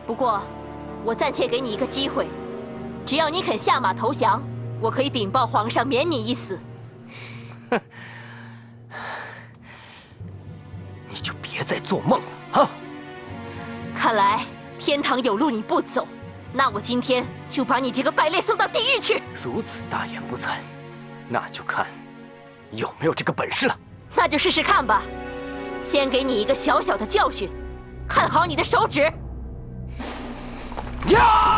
不过，我暂且给你一个机会，只要你肯下马投降，我可以禀报皇上免你一死。 哼，你就别再做梦了啊！ 看来天堂有路你不走，那我今天就把你这个败类送到地狱去。 如此大言不惭，那就看有没有这个本事了。 那就试试看吧，先给你一个小小的教训，看好你的手指。 呀！